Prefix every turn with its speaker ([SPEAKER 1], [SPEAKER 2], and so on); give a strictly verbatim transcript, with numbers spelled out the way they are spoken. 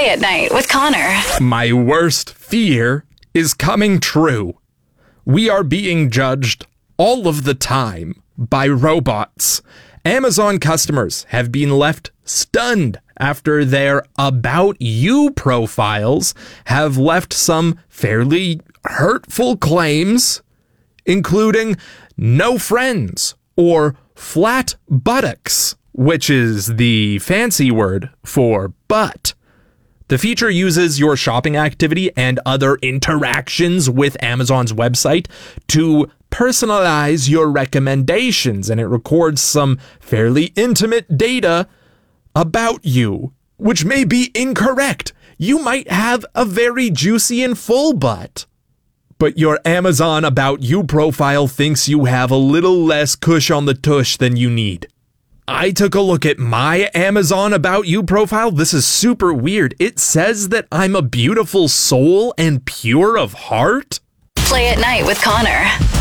[SPEAKER 1] Play at Night with Connor.
[SPEAKER 2] My worst fear is coming true. We are being judged all of the time by robots. Amazon customers have been left stunned after their About You profiles have left some fairly hurtful claims, including no friends or flat buttocks, which is the fancy word for butt. The feature uses your shopping activity and other interactions with Amazon's website to personalize your recommendations, and it records some fairly intimate data about you, which may be incorrect. You might have a very juicy and full butt, but your Amazon About You profile thinks you have a little less cush on the tush than you need. I took a look at my Amazon About You profile. This is super weird. It says that I'm a beautiful soul and pure of heart.
[SPEAKER 1] Play at Night with Connor.